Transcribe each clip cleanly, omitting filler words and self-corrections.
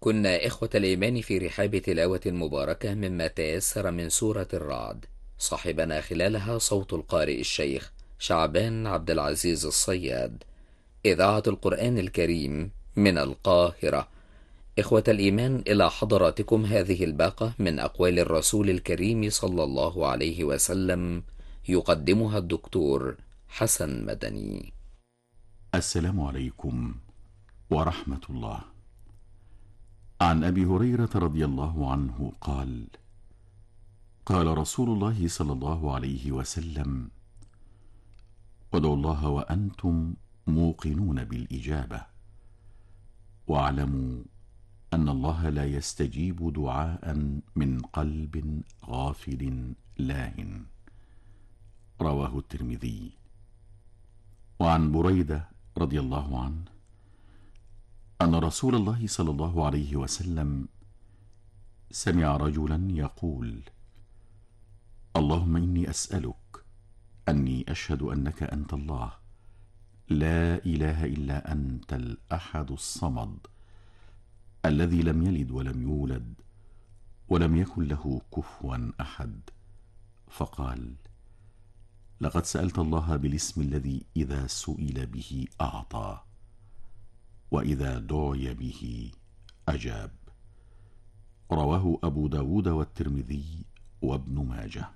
كنا إخوة الإيمان في رحاب تلاوة مباركة مما تيسر من سورة الرعد، صاحبنا خلالها صوت القارئ الشيخ شعبان عبد العزيز الصياد، إذاعة القرآن الكريم من القاهرة. إخوة الإيمان، إلى حضراتكم هذه الباقة من أقوال الرسول الكريم صلى الله عليه وسلم، يقدمها الدكتور حسن مدني. السلام عليكم ورحمة الله. عن أبي هريرة رضي الله عنه قال: قال رسول الله صلى الله عليه وسلم: ادعوا الله وأنتم موقنون بالإجابة، واعلموا أن الله لا يستجيب دعاء من قلب غافل لاهٍ. رواه الترمذي. وعن بريدة رضي الله عنه أن رسول الله صلى الله عليه وسلم سمع رجلا يقول: اللهم إني أسألك أني أشهد أنك أنت الله، لا إله إلا أنت الأحد الصمد، الذي لم يلد ولم يولد ولم يكن له كفوا أحد. فقال: لقد سألت الله بالاسم الذي إذا سئل به أعطى، وإذا دعي به أجاب. رواه أبو داود والترمذي وابن ماجه.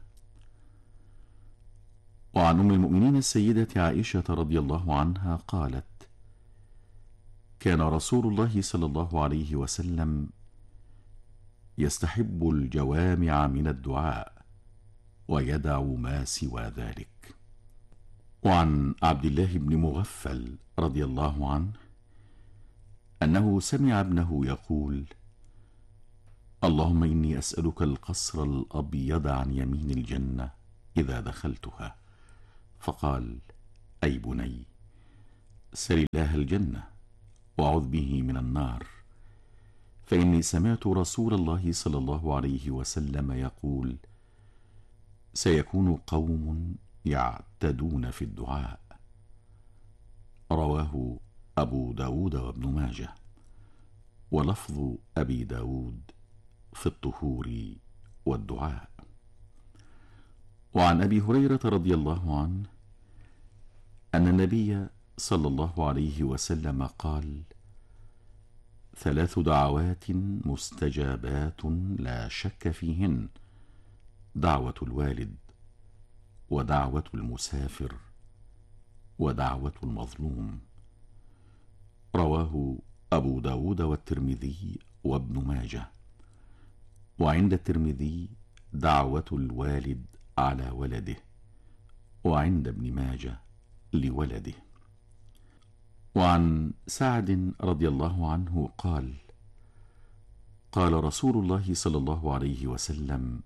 وعن أم المؤمنين السيدة عائشة رضي الله عنها قالت: كان رسول الله صلى الله عليه وسلم يستحب الجوامع من الدعاء ويدع ما سوى ذلك. وعن عبد الله بن مغفل رضي الله عنه أنه سمع ابنه يقول: اللهم إني أسألك القصر الأبيض عن يمين الجنة إذا دخلتها. فقال: أي بني، سل الله الجنة وأعوذ به من النار، فإني سمعت رسول الله صلى الله عليه وسلم يقول: سيكون قوم يعتدون في الدعاء. رواه أبو داود وابن ماجه، ولفظ أبي داود في الطهور والدعاء. وعن أبي هريرة رضي الله عنه أن النبي صلى الله عليه وسلم قال: 3 دعوات مستجابات لا شك فيهن: دعوة الوالد، ودعوة المسافر، ودعوة المظلوم. رواه أبو داود والترمذي وابن ماجه. وعند الترمذي دعوة الوالد على ولده، وعند ابن ماجه لولده. وعن سعد رضي الله عنه قال: قال رسول الله صلى الله عليه وسلم: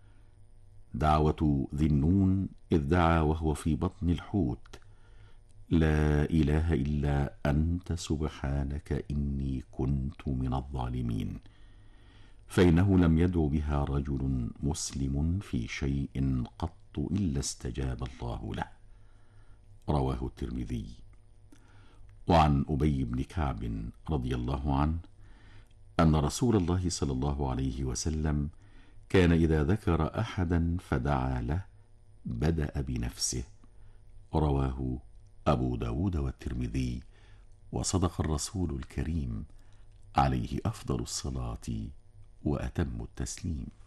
دعوة ذي النون إذ دعا وهو في بطن الحوت: لا إله إلا أنت سبحانك إني كنت من الظالمين، فإنه لم يدع بها رجل مسلم في شيء قط إلا استجاب الله له. رواه الترمذي. وعن أبي بن كعب رضي الله عنه أن رسول الله صلى الله عليه وسلم كان إذا ذكر أحدا فدعا له بدأ بنفسه. رواه أبو داود والترمذي. وصدق الرسول الكريم عليه أفضل الصلاة وأتم التسليم.